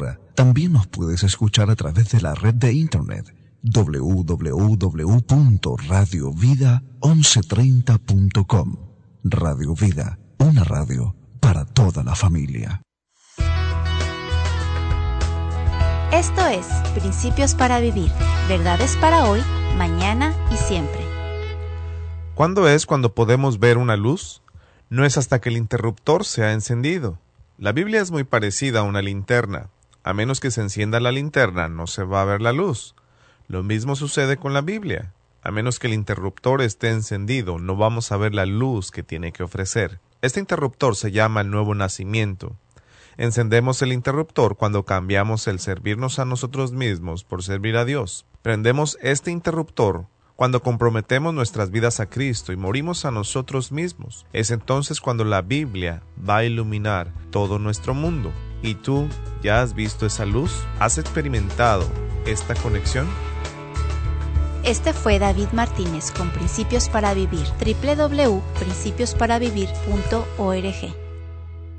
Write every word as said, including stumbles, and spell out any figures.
Ahora, también nos puedes escuchar a través de la red de internet doble u doble u doble u punto radio vida once treinta punto com. Radio Vida, una radio para toda la familia. Esto es Principios para Vivir, verdades para hoy, mañana y siempre. ¿Cuándo es cuando podemos ver una luz? No es hasta que el interruptor se ha encendido. La Biblia es muy parecida a una linterna. A menos que se encienda la linterna, no se va a ver la luz. Lo mismo sucede con la Biblia. A menos que el interruptor esté encendido, no vamos a ver la luz que tiene que ofrecer. Este interruptor se llama el nuevo nacimiento. Encendemos el interruptor cuando cambiamos el servirnos a nosotros mismos por servir a Dios. Prendemos este interruptor cuando comprometemos nuestras vidas a Cristo y morimos a nosotros mismos. Es entonces cuando la Biblia va a iluminar todo nuestro mundo. ¿Y tú ya has visto esa luz? ¿Has experimentado esta conexión? Este fue David Martínez con Principios para Vivir. doble u doble u doble u punto principios para vivir punto org.